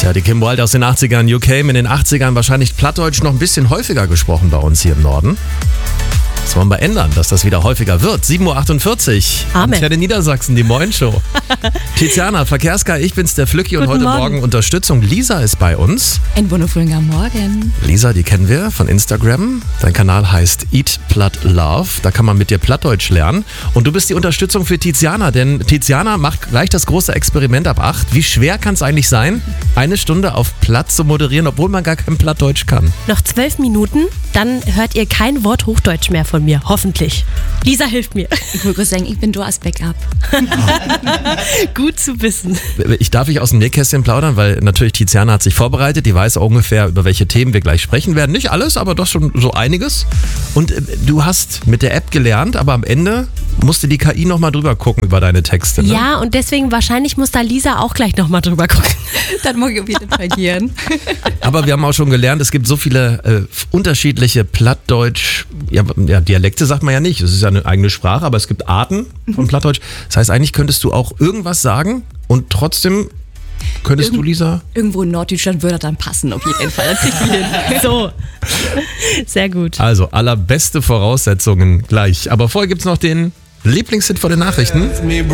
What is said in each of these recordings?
Tja, die Kim Wilde aus den 80ern, You Came in den 80ern, wahrscheinlich Plattdeutsch noch ein bisschen häufiger gesprochen bei uns hier im Norden. Das wollen wir ändern, dass das wieder häufiger wird. 7.48 Uhr. Amen. Antenne Niedersachsen, die Moin-Show. Tiziana, Verkehrskai, ich bin's, der Flücki, und Guten heute Morgen Unterstützung. Lisa ist bei uns. Einen wundervollen Morgen. Lisa, die kennen wir von Instagram. Dein Kanal heißt Eat Platt Love. Da kann man mit dir Plattdeutsch lernen. Und du bist die Unterstützung für Tiziana, denn Tiziana macht gleich das große Experiment ab 8. Wie schwer kann es eigentlich sein, eine Stunde auf Platt zu moderieren, obwohl man gar kein Plattdeutsch kann? Noch 12 Minuten, dann hört ihr kein Wort Hochdeutsch mehr von mir, hoffentlich. Lisa hilft mir. Ich würde sagen, ich bin du als Backup. Gut zu wissen. Ich darf aus dem Nähkästchen plaudern, weil natürlich Tiziana hat sich vorbereitet. Die weiß ungefähr, über welche Themen wir gleich sprechen werden. Nicht alles, aber doch schon so einiges. Und du hast mit der App gelernt, aber am Ende musste die KI nochmal drüber gucken über deine Texte. Ne? Ja, und deswegen wahrscheinlich muss da Lisa auch gleich nochmal drüber gucken. Das mag ich auf jeden Fall gern. Aber wir haben auch schon gelernt, es gibt so viele unterschiedliche Plattdeutsch, Dialekte sagt man ja nicht, es ist ja eine eigene Sprache, aber es gibt Arten von Plattdeutsch. Das heißt, eigentlich könntest du auch irgendwas sagen und trotzdem könntest du, Lisa? Irgendwo in Norddeutschland würde das dann passen, auf jeden Fall. Das krieg ich hin. So, sehr gut. Also, allerbeste Voraussetzungen gleich. Aber vorher gibt's noch den Lieblingshit vor den Nachrichten.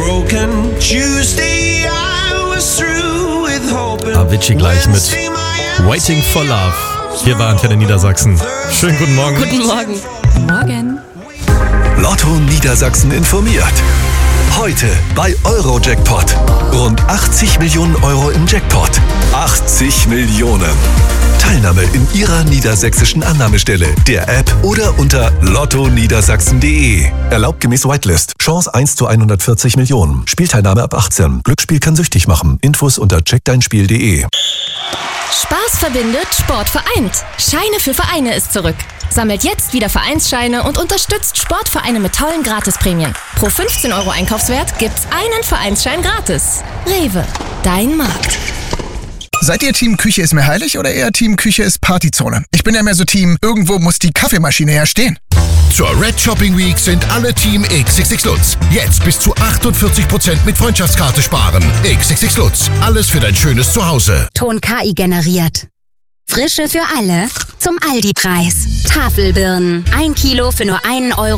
Avicii gleich mit Waiting for Love. Hier war Antenne Niedersachsen. Schönen guten Morgen. Guten Morgen. Morgen. Lotto Niedersachsen informiert. Heute bei Eurojackpot. Rund 80 Millionen Euro im Jackpot. 80 Millionen. Teilnahme in Ihrer niedersächsischen Annahmestelle, der App oder unter lottoniedersachsen.de. Erlaubt gemäß Whitelist. Chance 1 zu 140 Millionen. Spielteilnahme ab 18. Glücksspiel kann süchtig machen. Infos unter checkdeinspiel.de. Spaß verbindet, Sport vereint. Scheine für Vereine ist zurück. Sammelt jetzt wieder Vereinsscheine und unterstützt Sportvereine mit tollen Gratisprämien. Pro 15 Euro Einkaufswert gibt's einen Vereinsschein gratis. Rewe, dein Markt. Seid ihr Team Küche ist mir heilig oder eher Team Küche ist Partyzone? Ich bin ja mehr so Team, irgendwo muss die Kaffeemaschine ja stehen. Zur Red Shopping Week sind alle Team XXX Lutz. Jetzt bis zu 48% mit Freundschaftskarte sparen. XXX Lutz, alles für dein schönes Zuhause. Ton KI generiert. Frische für alle zum Aldi-Preis. Tafelbirnen, 1 Kilo für nur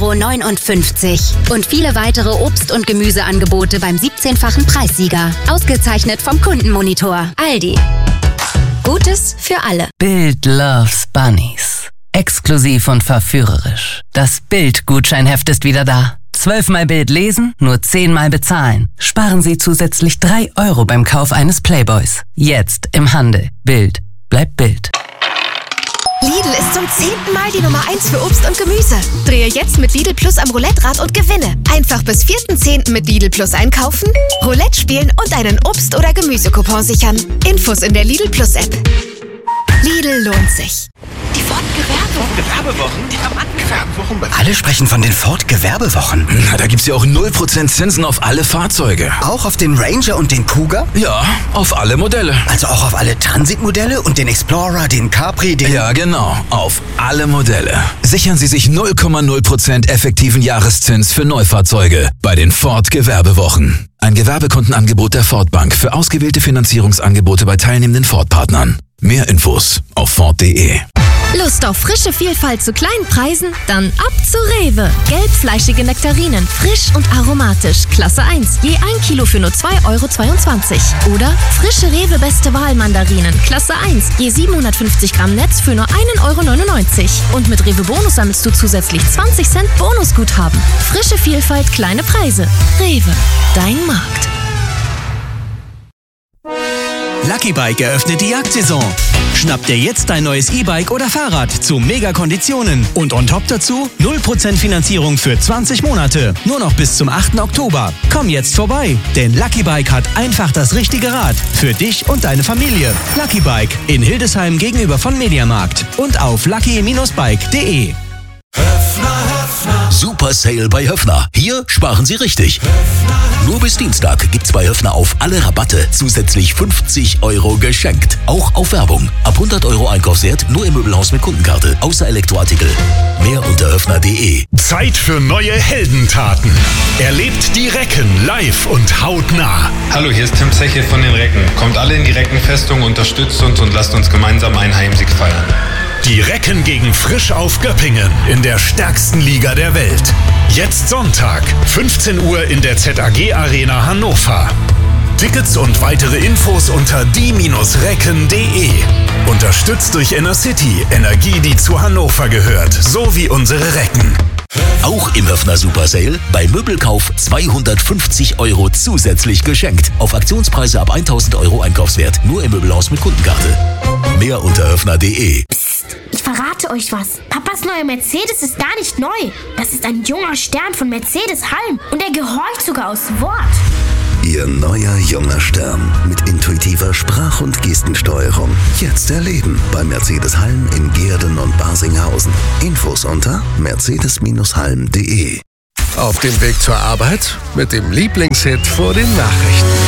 1,59 € und viele weitere Obst- und Gemüseangebote beim 17-fachen Preissieger. Ausgezeichnet vom Kundenmonitor. Aldi. Gutes für alle. Bild loves Bunnies. Exklusiv und verführerisch. Das Bild-Gutscheinheft ist wieder da. 12-mal Bild lesen, nur 10-mal bezahlen. Sparen Sie zusätzlich 3 € beim Kauf eines Playboys. Jetzt im Handel. Bild. Bleibt Bild. Lidl ist zum 10. Mal die Nummer 1 für Obst und Gemüse. Drehe jetzt mit Lidl Plus am Roulette-Rad und gewinne. Einfach bis 4.10. mit Lidl Plus einkaufen, Roulette spielen und einen Obst- oder Gemüsecoupon sichern. Infos in der Lidl Plus App. Lidl lohnt sich. Die Ford-Gewerbewochen? Alle sprechen von den Ford-Gewerbewochen. Na, da gibt's ja auch 0% Zinsen auf alle Fahrzeuge. Auch auf den Ranger und den Cougar? Ja, auf alle Modelle. Also auch auf alle Transit-Modelle und den Explorer, den Capri, den... Ja, genau. Auf alle Modelle. Sichern Sie sich 0,0% effektiven Jahreszins für Neufahrzeuge bei den Ford-Gewerbewochen. Ein Gewerbekundenangebot der Ford Bank für ausgewählte Finanzierungsangebote bei teilnehmenden Ford-Partnern. Mehr Infos auf Ford.de. Lust auf frische Vielfalt zu kleinen Preisen? Dann ab zu Rewe. Gelbfleischige Nektarinen, frisch und aromatisch. Klasse 1, je 1 Kilo für nur 2,22 €. Oder frische Rewe Beste Wahl Mandarinen, Klasse 1, je 750 Gramm Netz für nur 1,99 €. Und mit Rewe Bonus sammelst du zusätzlich 20 Cent Bonusguthaben. Frische Vielfalt, kleine Preise. Rewe, dein Markt. Lucky Bike eröffnet die Jagdsaison. Schnapp dir jetzt dein neues E-Bike oder Fahrrad zu Mega-Konditionen. Und on top dazu 0% Finanzierung für 20 Monate. Nur noch bis zum 8. Oktober. Komm jetzt vorbei, denn Lucky Bike hat einfach das richtige Rad. Für dich und deine Familie. Lucky Bike in Hildesheim gegenüber von Mediamarkt. Und auf lucky-bike.de. Höfner, Höfner. Super Sale bei Höffner. Hier sparen Sie richtig. Nur bis Dienstag gibt's bei Höffner auf alle Rabatte zusätzlich 50 € geschenkt. Auch auf Werbung. Ab 100 € Einkaufswert nur im Möbelhaus mit Kundenkarte. Außer Elektroartikel. Mehr unter höffner.de. Zeit für neue Heldentaten. Erlebt die Recken live und hautnah. Hallo, hier ist Tim Zeche von den Recken. Kommt alle in die Reckenfestung, unterstützt uns und lasst uns gemeinsam einen Heimsieg feiern. Die Recken gegen Frisch auf Göppingen in der stärksten Liga der Welt. Jetzt Sonntag, 15 Uhr in der ZAG Arena Hannover. Tickets und weitere Infos unter die-recken.de. Unterstützt durch Innercity, Energie, die zu Hannover gehört, so wie unsere Recken. Auch im Höffner Super Sale bei Möbelkauf 250 € zusätzlich geschenkt. Auf Aktionspreise ab 1000 € Einkaufswert. Nur im Möbelhaus mit Kundenkarte. Mehr unter höffner.de. Ich verrate euch was. Papas neuer Mercedes ist gar nicht neu. Das ist ein junger Stern von Mercedes-Halm. Und er gehorcht sogar aus Wort. Ihr neuer junger Stern mit intuitiver Sprach- und Gestensteuerung. Jetzt erleben bei Mercedes-Halm in Gehrden und Barsinghausen. Infos unter mercedes-halm.de. Auf dem Weg zur Arbeit mit dem Lieblingshit vor den Nachrichten.